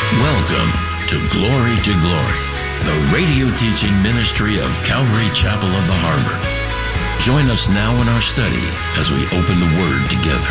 Welcome to Glory, the radio teaching ministry of Calvary Chapel of the Harbor. Join us now in our study as we open the Word together.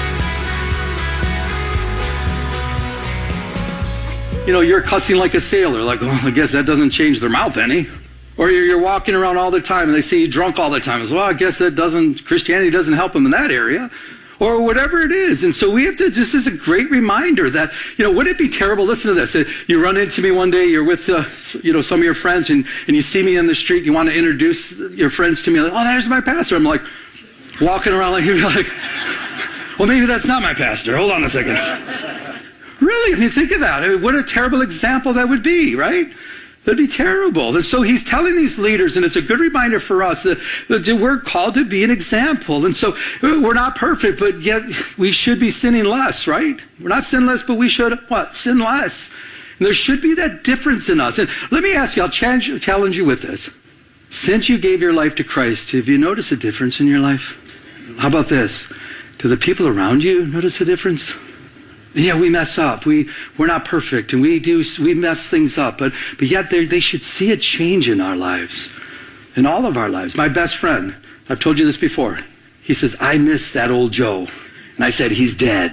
You know, you're cussing like a sailor, like, well, I guess that doesn't change their mouth any. Or you're walking around all the time and they see you drunk all the time. Well, I guess Christianity doesn't help them in that area. Or whatever it is. And so we have to, this is a great reminder that, would it be terrible? Listen to this. You run into me one day, you're with, some of your friends and you see me in the street, you want to introduce your friends to me. Like, oh, there's my pastor. I'm like, walking around like, you're like, well, maybe that's not my pastor. Hold on a second. Really? I mean, think of that. I mean, what a terrible example that would be, right? That'd be terrible. And so he's telling these leaders, and it's a good reminder for us that we're called to be an example. And so we're not perfect, but yet we should be sinning less, right? We're not sinless, but we should, sin less. And there should be that difference in us. And let me ask you, I'll challenge you with this. Since you gave your life to Christ, have you noticed a difference in your life? How about this? Do the people around you notice a difference? Yeah, we mess up. We're not perfect, and we mess things up. But yet they should see a change in our lives, in all of our lives. My best friend, I've told you this before. He says, I miss that old Joe. And I said, he's dead.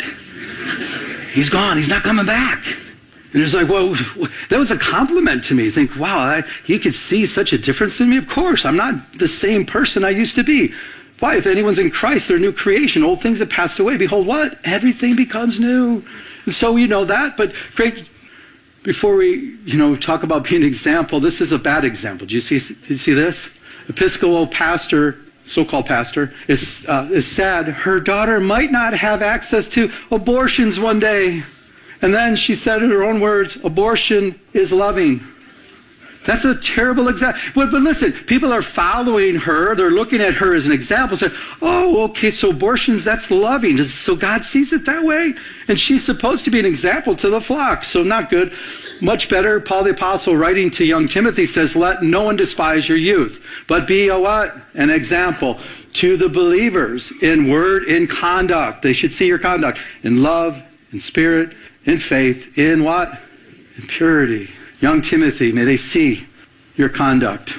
He's gone. He's not coming back. And it's like, well, that was a compliment to me. Think, wow, you could see such a difference in me. Of course, I'm not the same person I used to be. Why? If anyone's in Christ, they're a new creation. Old things have passed away. Behold, what? Everything becomes new. And so you know that. But great, before we, talk about being an example, this is a bad example. Do you see this? Episcopal pastor, so-called pastor, is sad. Her daughter might not have access to abortions one day. And then she said in her own words, abortion is loving. That's a terrible example. But listen, people are following her. They're looking at her as an example. Saying, oh, okay, so abortions, that's loving. So God sees it that way? And she's supposed to be an example to the flock. So not good. Much better, Paul the Apostle writing to young Timothy says, let no one despise your youth, but be a what? An example to the believers in word, in conduct. They should see your conduct in love, in spirit, in faith, in what? In purity. Young Timothy, may they see your conduct.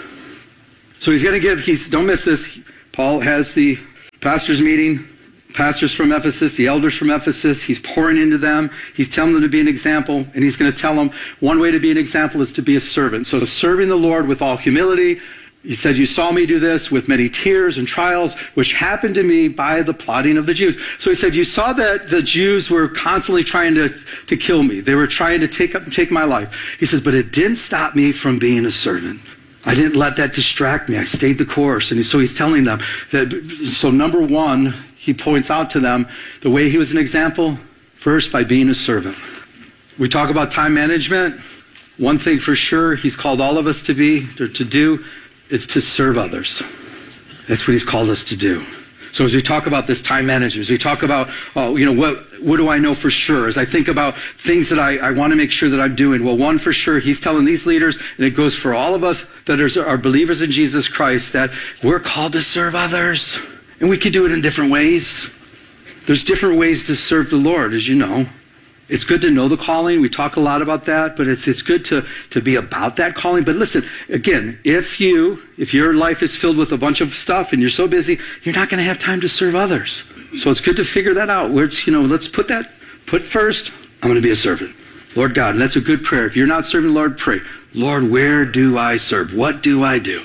So he's going to give, don't miss this. Paul has the pastors meeting, pastors from Ephesus, the elders from Ephesus. He's pouring into them. He's telling them to be an example. And he's going to tell them one way to be an example is to be a servant. So serving the Lord with all humility. He said, you saw me do this with many tears and trials, which happened to me by the plotting of the Jews. So he said, you saw that the Jews were constantly trying to kill me. They were trying to take my life. He says, but it didn't stop me from being a servant. I didn't let that distract me. I stayed the course. And so he's telling them that, so number one, he points out to them the way he was an example, first by being a servant. We talk about time management. One thing for sure he's called all of us to do, is to serve others. That's what he's called us to do. So as we talk about this time management, as we talk about, what do I know for sure? As I think about things that I want to make sure that I'm doing, well, one for sure, he's telling these leaders, and it goes for all of us that are believers in Jesus Christ, that we're called to serve others. And we can do it in different ways. There's different ways to serve the Lord, as you know. It's good to know the calling. We talk a lot about that, but it's good to be about that calling. But listen, again, if your life is filled with a bunch of stuff and you're so busy, you're not going to have time to serve others. So it's good to figure that out. Where it's, let's put first, I'm going to be a servant. Lord God, and that's a good prayer. If you're not serving the Lord, pray, Lord, where do I serve? What do I do?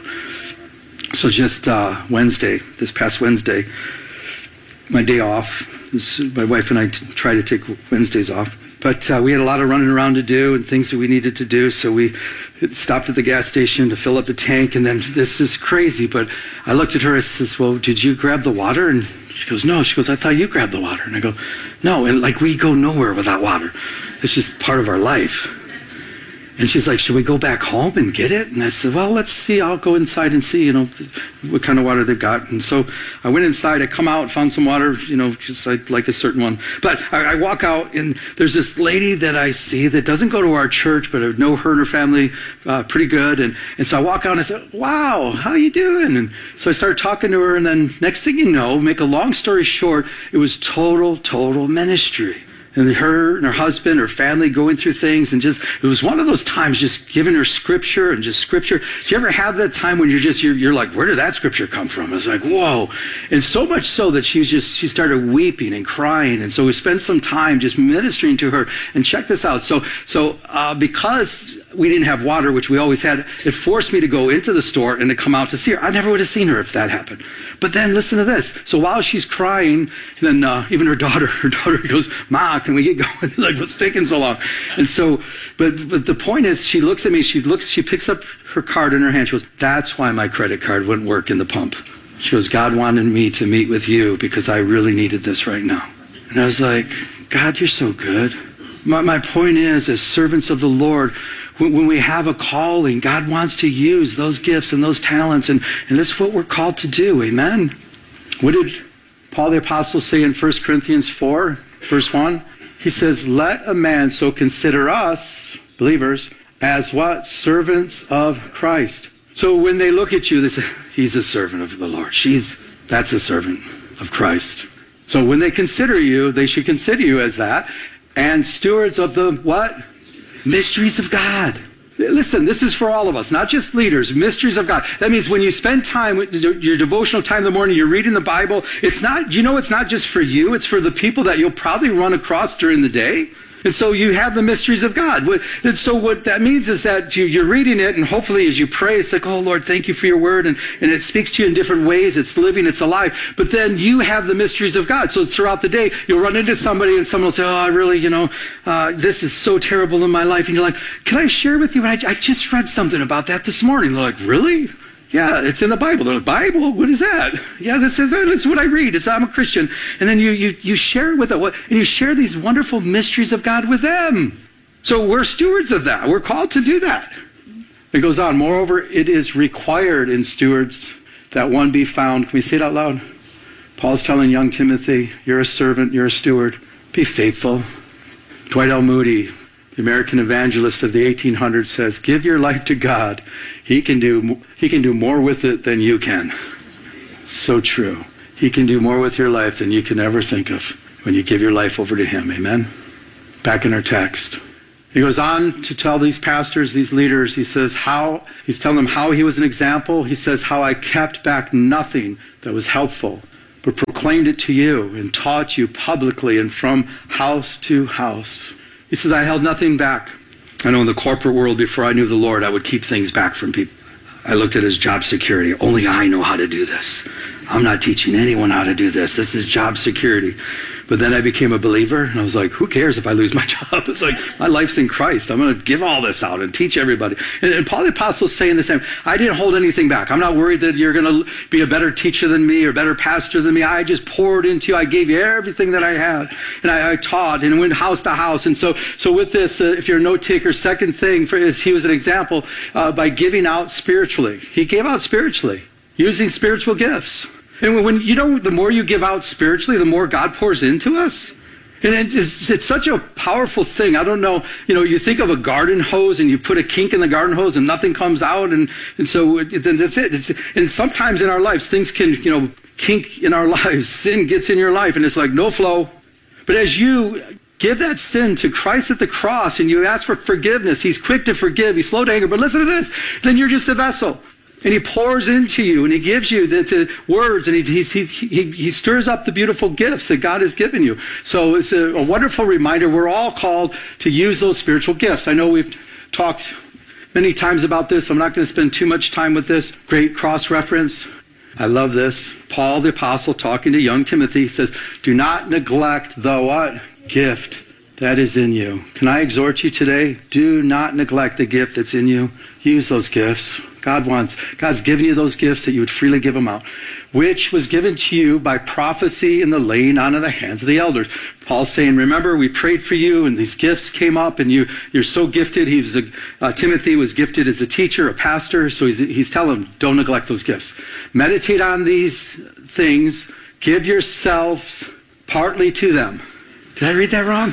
So just this past Wednesday, my day off. My wife and I try to take Wednesdays off. But we had a lot of running around to do and things that we needed to do. So we stopped at the gas station to fill up the tank. And then this is crazy. But I looked at her and says, well, did you grab the water? And she goes, no. She goes, I thought you grabbed the water. And I go, no. And we go nowhere without water. It's just part of our life. And she's like, should we go back home and get it? And I said, well, let's see. I'll go inside and see, what kind of water they've got. And so I went inside. I come out, found some water, because I like a certain one. But I walk out, and there's this lady that I see that doesn't go to our church, but I know her and her family pretty good. And so I walk out, and I said, wow, how you doing? And so I started talking to her, and then next thing you know, make a long story short, it was total ministry. And her and her husband, her family going through things, and just, it was one of those times just giving her scripture and just scripture. Do you ever have that time when you're like, where did that scripture come from? It's like, whoa. And so much so that she started weeping and crying. And so we spent some time just ministering to her. And check this out. So because we didn't have water, which we always had, it forced me to go into the store and to come out to see her. I never would have seen her if that happened. But then listen to this. So while she's crying, then even her daughter goes, Ma, can we get going? Like, what's taking so long? And so, but the point is, she looks at me, she picks up her card in her hand. She goes, that's why my credit card wouldn't work in the pump. She goes, God wanted me to meet with you because I really needed this right now. And I was like, God, you're so good. My point is, as servants of the Lord, when we have a calling, God wants to use those gifts and those talents, and that's what we're called to do. Amen. What did Paul the Apostle say in 1 Corinthians 4, verse 1? He says, let a man so consider us, believers, as what? Servants of Christ. So when they look at you, they say, he's a servant of the Lord. That's a servant of Christ. So when they consider you, they should consider you as that. And stewards of the what? Mysteries of God. Listen, this is for all of us, not just leaders. Mysteries of God. That means when you spend time, your devotional time in the morning, you're reading the Bible, it's not just for you, it's for the people that you'll probably run across during the day. And so you have the mysteries of God. And so what that means is that you're reading it, and hopefully as you pray, it's like, oh, Lord, thank you for your word. And it speaks to you in different ways. It's living, it's alive. But then you have the mysteries of God. So throughout the day, you'll run into somebody, and someone will say, oh, I really, this is so terrible in my life. And you're like, can I share with you? I just read something about that this morning. They're like, really? Yeah, it's in the Bible. They're like, Bible? What is that? Yeah, that's what I read. I'm a Christian. And then you share it with them. And you share these wonderful mysteries of God with them. So we're stewards of that. We're called to do that. It goes on. Moreover, it is required in stewards that one be found. Can we say it out loud? Paul's telling young Timothy, you're a servant, you're a steward. Be faithful. Dwight L. Moody, the American evangelist of the 1800s, says, give your life to God. He can do more with it than you can. So true. He can do more with your life than you can ever think of when you give your life over to him. Amen? Back in our text. He goes on to tell these pastors, these leaders, he's telling them how he was an example. He says, how I kept back nothing that was helpful, but proclaimed it to you and taught you publicly and from house to house. He says, I held nothing back. I know in the corporate world, before I knew the Lord, I would keep things back from people. I looked at it as job security. Only I know how to do this. I'm not teaching anyone how to do this. This is job security. But then I became a believer, and I was like, who cares if I lose my job? It's like, my life's in Christ. I'm going to give all this out and teach everybody. And Paul the Apostle is saying the same. I didn't hold anything back. I'm not worried that you're going to be a better teacher than me or better pastor than me. I just poured into you. I gave you everything that I had. And I taught and went house to house. And so with this, if you're a note taker, second thing is he was an example by giving out spiritually. He gave out spiritually, using spiritual gifts. And when the more you give out spiritually, the more God pours into us. And it's such a powerful thing. I don't know, you think of a garden hose and you put a kink in the garden hose and nothing comes out. And so then that's it. And sometimes in our lives, things can, kink in our lives. Sin gets in your life and it's like no flow. But as you give that sin to Christ at the cross and you ask for forgiveness, he's quick to forgive. He's slow to anger. But listen to this. Then you're just a vessel. And he pours into you, and he gives you the words, and he stirs up the beautiful gifts that God has given you. So it's a wonderful reminder. We're all called to use those spiritual gifts. I know we've talked many times about this. I'm not going to spend too much time with this. Great cross-reference. I love this. Paul the Apostle talking to young Timothy says, do not neglect the what? Gift that is in you. Can I exhort you today? Do not neglect the gift that's in you. Use those gifts. God's given you those gifts that you would freely give them out, which was given to you by prophecy and the laying on of the hands of the elders. Paul's saying, remember, we prayed for you and these gifts came up and you're so gifted. Timothy was gifted as a teacher, a pastor. So he's telling him, don't neglect those gifts. Meditate on these things. Give yourselves partly to them. Did I read that wrong?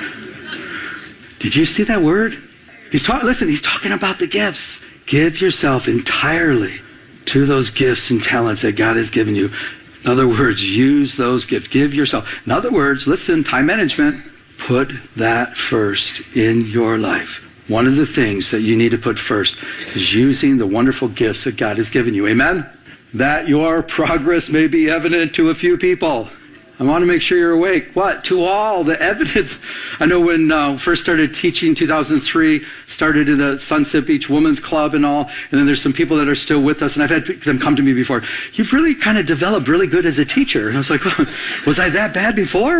Did you see that word? He's talking about the gifts. Give yourself entirely to those gifts and talents that God has given you. In other words, use those gifts. Give yourself. In other words, listen, time management. Put that first in your life. One of the things that you need to put first is using the wonderful gifts that God has given you. Amen? That your progress may be evident to a few people. I want to make sure you're awake. What? To all the evidence. I know when first started teaching 2003, started in the Sunset Beach Women's Club and all, and then there's some people that are still with us, and I've had them come to me before. You've really kind of developed really good as a teacher. And I was like, well, was I that bad before?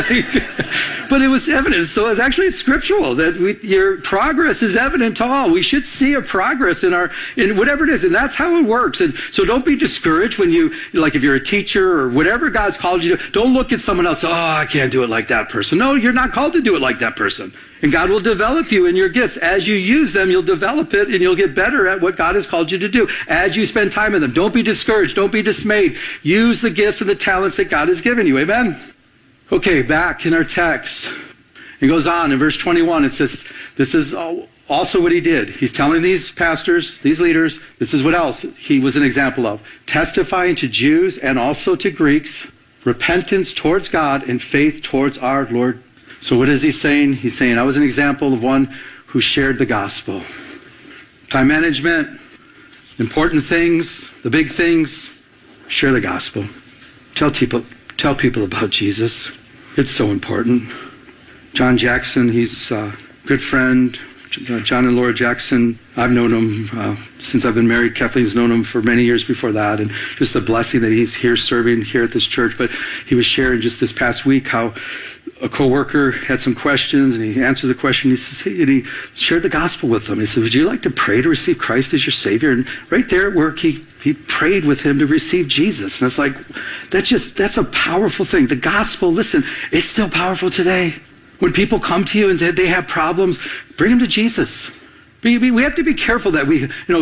But it was evident. So it's scriptural that your progress is evident to all. We should see a progress in whatever it is, and that's how it works. And so don't be discouraged when if you're a teacher or whatever God's called you to. Don't look at someone else, I can't do it like that person. No, you're not called to do it like that person. And God will develop you in your gifts. As you use them, you'll develop it and you'll get better at what God has called you to do. As you spend time in them, don't be discouraged. Don't be dismayed. Use the gifts and the talents that God has given you. Amen? Okay, back in our text. It goes on in verse 21. It says, this is also what he did. He's telling these pastors, these leaders, this is what else he was an example of. Testifying to Jews and also to Greeks, repentance towards God and faith towards our Lord. So what is he saying? He's saying, I was an example of one who shared the gospel. Time management, important things, the big things, share the gospel. Tell people about Jesus. It's so important. John Jackson, he's a good friend. John and Laura Jackson, I've known him since I've been married. Kathleen's known him for many years before that, and just a blessing that he's here serving here at this church. But he was sharing just this past week how a coworker had some questions, and he answered the question. And he shared the gospel with them. He said, would you like to pray to receive Christ as your Savior? And right there at work, he prayed with him to receive Jesus. And it's like, that's a powerful thing. The gospel, listen, it's still powerful today. When people come to you and they have problems, bring them to Jesus. We have to be careful that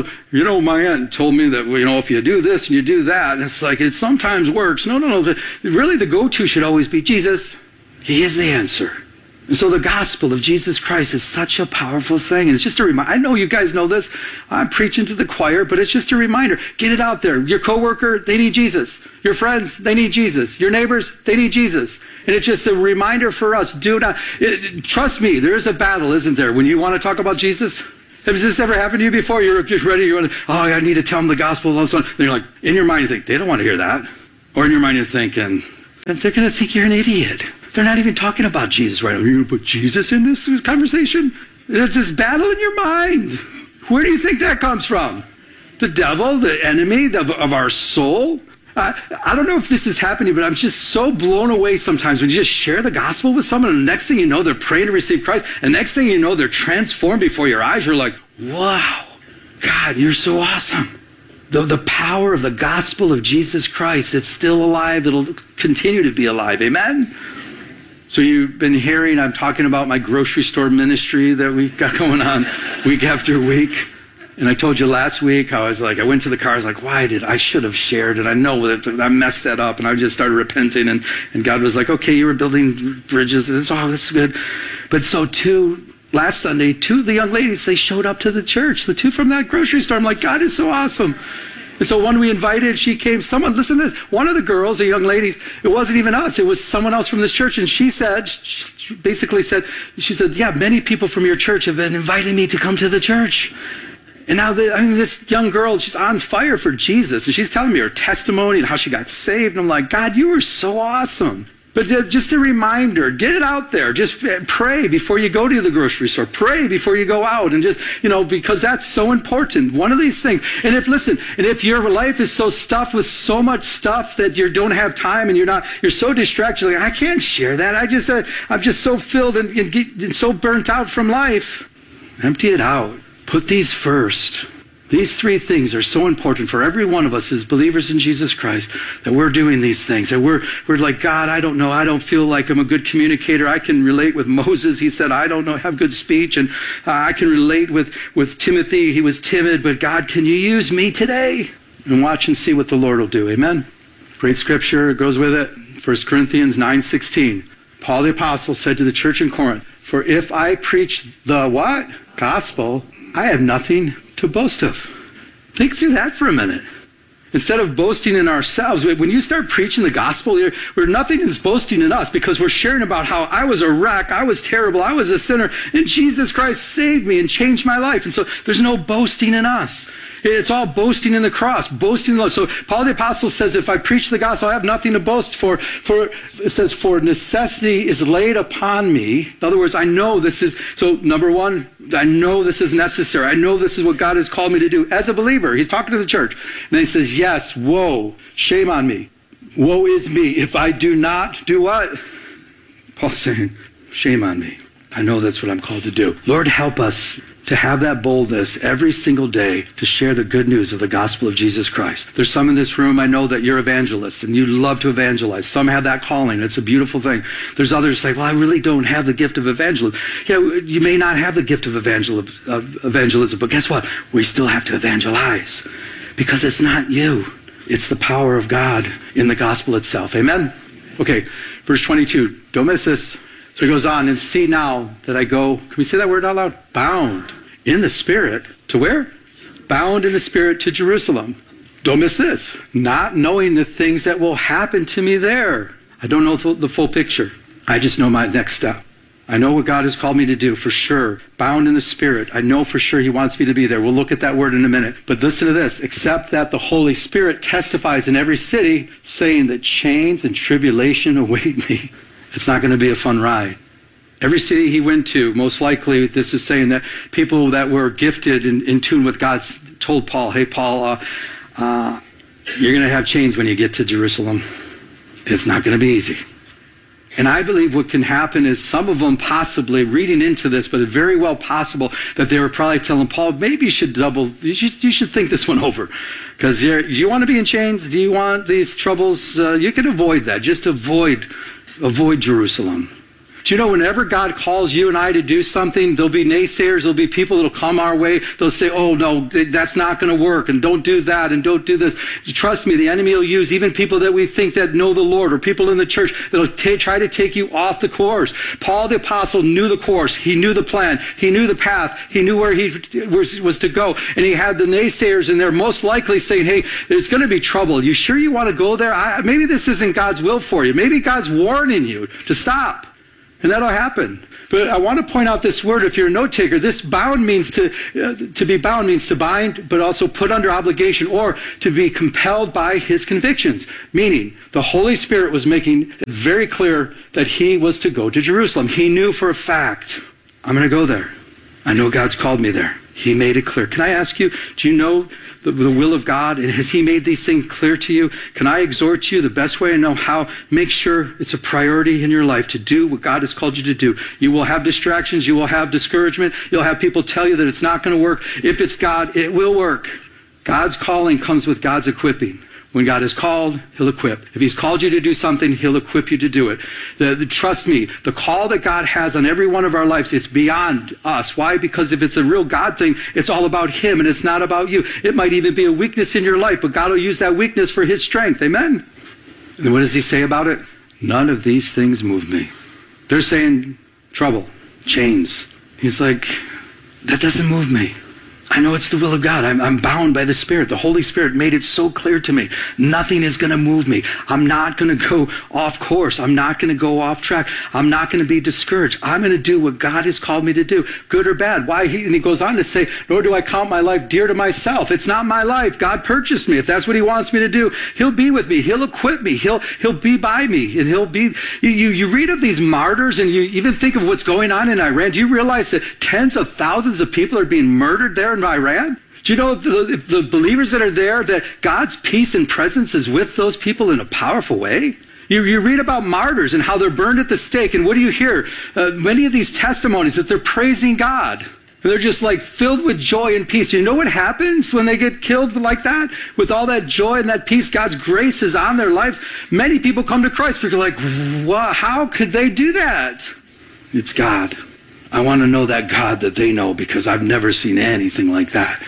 my aunt told me that, if you do this and you do that, and it's like, it sometimes works. No. Really, the go-to should always be Jesus. He is the answer. And so the gospel of Jesus Christ is such a powerful thing. And it's just a reminder. I know you guys know this. I'm preaching to the choir, but it's just a reminder. Get it out there. Your coworker, they need Jesus. Your friends, they need Jesus. Your neighbors, they need Jesus. And it's just a reminder for us. Trust me, there is a battle, isn't there, when you want to talk about Jesus? Has this ever happened to you before? You're just ready. I need to tell them the gospel. And all of a sudden, then you're like, in your mind, you think, they don't want to hear that. Or in your mind, you're thinking, they're going to think you're an idiot. They're not even talking about Jesus right now. You're going to put Jesus in this conversation? There's this battle in your mind. Where do you think that comes from? The devil, the enemy of our soul? I don't know if this is happening, but I'm just so blown away sometimes when you just share the gospel with someone, and the next thing you know, they're praying to receive Christ, and the next thing you know, they're transformed before your eyes. You're like, wow, God, you're so awesome. The power of the gospel of Jesus Christ, it's still alive. It'll continue to be alive. Amen? So you've been hearing, I'm talking about my grocery store ministry that we got going on week after week. And I told you last week how I went to the car, I was like, I should have shared, and I know that I messed that up, and I just started repenting, and God was like, okay, you were building bridges, and that's good. But so last Sunday, two of the young ladies, they showed up to the church, the two from that grocery store. I'm like, God is so awesome. And so one we invited, she came, listen to this, one of the girls, the young ladies, it wasn't even us, it was someone else from this church, and she basically said, yeah, many people from your church have been inviting me to come to the church. And now, this young girl, she's on fire for Jesus, and she's telling me her testimony and how she got saved, and I'm like, God, you are so awesome. But just a reminder, get it out there. Just pray before you go to the grocery store. Pray before you go out, and just, because that's so important. One of these things. And if your life is so stuffed with so much stuff that you don't have time, and you're so distracted, you're like, I can't share that. I'm just so filled and so burnt out from life. Empty it out. Put these first. These three things are so important for every one of us as believers in Jesus Christ, that we're doing these things. That we're like, God, I don't know. I don't feel like I'm a good communicator. I can relate with Moses. He said, I don't know, have good speech. And I can relate with Timothy. He was timid. But God, can you use me today? And watch and see what the Lord will do. Amen. Great scripture. It goes with it. 1 Corinthians 9:16. Paul the apostle said to the church in Corinth, for if I preach the what? Gospel, I have nothing to boast of. Think through that for a minute. Instead of boasting in ourselves, when you start preaching the gospel, where nothing is boasting in us, because we're sharing about how I was a wreck, I was terrible, I was a sinner, and Jesus Christ saved me and changed my life. And so there's no boasting in us. It's all boasting in the cross, boasting in love. So Paul the Apostle says, if I preach the gospel, I have nothing to boast for. It says, for necessity is laid upon me. In other words, I know this is, so number one, I know this is necessary. I know this is what God has called me to do as a believer. He's talking to the church. And then he says, yes, woe, shame on me. Woe is me if I do not do what? Paul's saying, shame on me. I know that's what I'm called to do. Lord, help us to have that boldness every single day to share the good news of the gospel of Jesus Christ. There's some in this room, I know that you're evangelists and you love to evangelize. Some have that calling. It's a beautiful thing. There's others who say, well, I really don't have the gift of evangelism. Yeah, you may not have the gift of evangelism, but guess what? We still have to evangelize because it's not you. It's the power of God in the gospel itself. Amen? Okay, verse 22. Don't miss this. So he goes on, and see now that I go, can we say that word out loud? Bound in the Spirit. To where? Bound in the Spirit to Jerusalem. Don't miss this. Not knowing the things that will happen to me there. I don't know the full picture. I just know my next step. I know what God has called me to do for sure. Bound in the Spirit. I know for sure he wants me to be there. We'll look at that word in a minute. But listen to this. Except that the Holy Spirit testifies in every city, saying that chains and tribulation await me. It's not going to be a fun ride. Every city he went to, most likely, this is saying that people that were gifted in tune with God told Paul, hey, Paul, you're going to have chains when you get to Jerusalem. It's not going to be easy. And I believe what can happen is some of them possibly reading into this, but it's very well possible that they were probably telling Paul, maybe you should think this one over. Because you want to be in chains? Do you want these troubles? You can avoid that. Just avoid Jerusalem. Do you know whenever God calls you and I to do something, there'll be naysayers, there'll be people that'll come our way, they'll say, oh no, that's not going to work, and don't do that, and don't do this. Trust me, the enemy will use even people that we think that know the Lord, or people in the church that'll try to take you off the course. Paul the Apostle knew the course, he knew the plan, he knew the path, he knew where he was to go, and he had the naysayers in there most likely saying, hey, there's going to be trouble. You sure you want to go there? Maybe this isn't God's will for you. Maybe God's warning you to stop. And that'll happen. But I want to point out this word, if you're a note taker, this bound means to be bound means to bind, but also put under obligation or to be compelled by his convictions. Meaning, the Holy Spirit was making it very clear that he was to go to Jerusalem. He knew for a fact, I'm going to go there. I know God's called me there. He made it clear. Can I ask you, do you know the will of God? And has he made these things clear to you? Can I exhort you the best way I know how? Make sure it's a priority in your life to do what God has called you to do. You will have distractions. You will have discouragement. You'll have people tell you that it's not going to work. If it's God, it will work. God's calling comes with God's equipping. When God is called, he'll equip. If he's called you to do something, he'll equip you to do it. Trust me, the call that God has on every one of our lives, it's beyond us. Why? Because if it's a real God thing, it's all about him and it's not about you. It might even be a weakness in your life, but God will use that weakness for his strength. Amen? And what does he say about it? None of these things move me. They're saying trouble, chains. He's like, that doesn't move me. I know it's the will of God. I'm bound by the Spirit. The Holy Spirit made it so clear to me. Nothing is going to move me. I'm not going to go off course. I'm not going to go off track. I'm not going to be discouraged. I'm going to do what God has called me to do, good or bad. Why? And he goes on to say, nor do I count my life dear to myself. It's not my life. God purchased me. If that's what he wants me to do, he'll be with me. He'll equip me. He'll be by me. And he'll be, you read of these martyrs and you even think of what's going on in Iran. Do you realize that tens of thousands of people are being murdered there in Iran? Do you know the believers that are there, that God's peace and presence is with those people in a powerful way? You read about martyrs and how they're burned at the stake, and what do you hear? Many of these testimonies that they're praising God. And they're just like filled with joy and peace. You know what happens when they get killed like that? With all that joy and that peace, God's grace is on their lives. Many people come to Christ because you're like, wow, how could they do that? It's God. I want to know that God that they know, because I've never seen anything like that.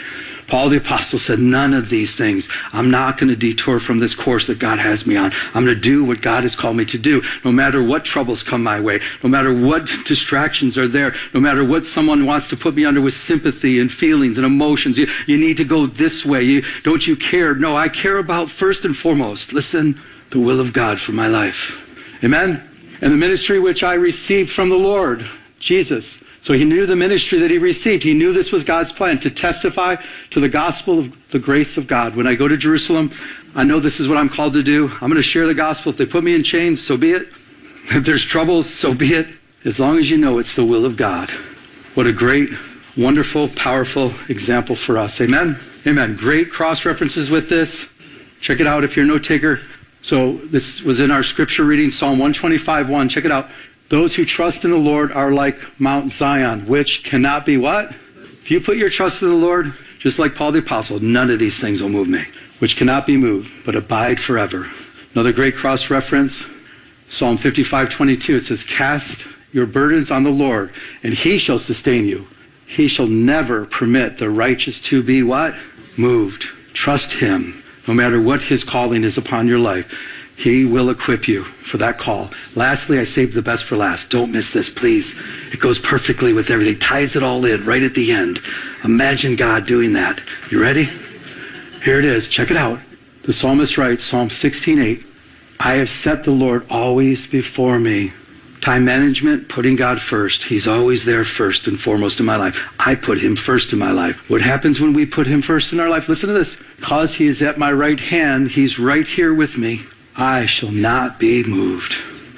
Paul the Apostle said, none of these things. I'm not going to detour from this course that God has me on. I'm going to do what God has called me to do, no matter what troubles come my way, no matter what distractions are there, no matter what someone wants to put me under with sympathy and feelings and emotions. You need to go this way. Don't you care? No, I care about first and foremost, listen, the will of God for my life. Amen? And the ministry which I received from the Lord, Jesus. So he knew the ministry that he received. He knew this was God's plan, to testify to the gospel of the grace of God. When I go to Jerusalem, I know this is what I'm called to do. I'm going to share the gospel. If they put me in chains, so be it. If there's troubles, so be it. As long as you know it's the will of God. What a great, wonderful, powerful example for us. Amen? Amen. Great cross references with this. Check it out if you're a note taker. So this was in our scripture reading, Psalm 125:1. Check it out. Those who trust in the Lord are like Mount Zion, which cannot be what? If you put your trust in the Lord, just like Paul the Apostle, none of these things will move me. Which cannot be moved, but abide forever. Another great cross reference, Psalm 55:22. It says, cast your burdens on the Lord, and he shall sustain you. He shall never permit the righteous to be what? Moved. Trust him, no matter what his calling is upon your life. He will equip you for that call. Lastly, I saved the best for last. Don't miss this, please. It goes perfectly with everything. Ties it all in right at the end. Imagine God doing that. You ready? Here it is. Check it out. The psalmist writes, Psalm 16:8. I have set the Lord always before me. Time management, putting God first. He's always there first and foremost in my life. I put him first in my life. What happens when we put him first in our life? Listen to this. Because he is at my right hand, he's right here with me. I shall not be moved.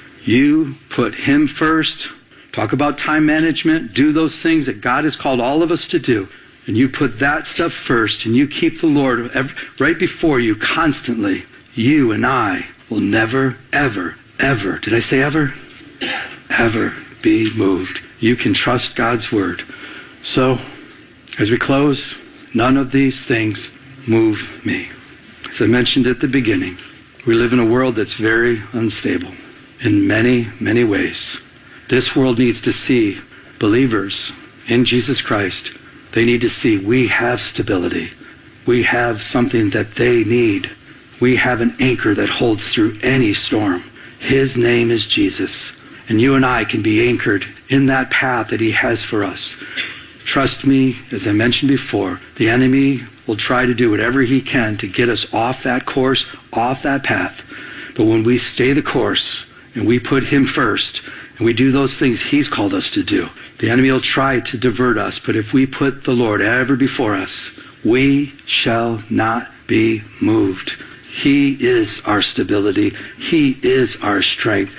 You put him first. Talk about time management. Do those things that God has called all of us to do. And you put that stuff first, and you keep the Lord right before you constantly. You and I will never, ever, ever, did I say ever? Ever be moved. You can trust God's word. So, as we close, none of these things move me. As I mentioned at the beginning, we live in a world that's very unstable in many, many ways. This world needs to see believers in Jesus Christ. They need to see we have stability. We have something that they need. We have an anchor that holds through any storm. His name is Jesus. And you and I can be anchored in that path that he has for us. Trust me, as I mentioned before, the enemy will try to do whatever he can to get us off that course, off that path. But when we stay the course and we put him first and we do those things he's called us to do, the enemy will try to divert us. But if we put the Lord ever before us, we shall not be moved. He is our stability. He is our strength.